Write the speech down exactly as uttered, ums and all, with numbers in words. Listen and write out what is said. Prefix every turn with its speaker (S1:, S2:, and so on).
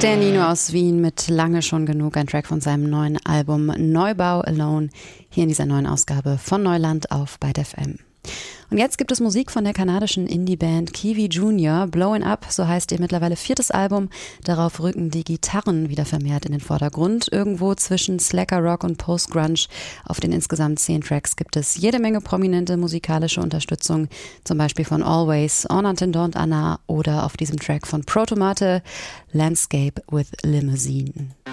S1: Der Nino aus Wien mit Lange schon genug, ein Track von seinem neuen Album Neubau Alone, hier in dieser neuen Ausgabe von Neuland auf Byte F M. Und jetzt gibt es Musik von der kanadischen Indie-Band Kiwi Junior. Blowin' Up, so heißt ihr mittlerweile viertes Album. Darauf rücken die Gitarren wieder vermehrt in den Vordergrund. Irgendwo zwischen Slacker Rock und Post-Grunge. Auf den insgesamt zehn Tracks gibt es jede Menge prominente musikalische Unterstützung. Zum Beispiel von Always, En Attendant Anna oder auf diesem Track von Protomate, Landscape with Limousine.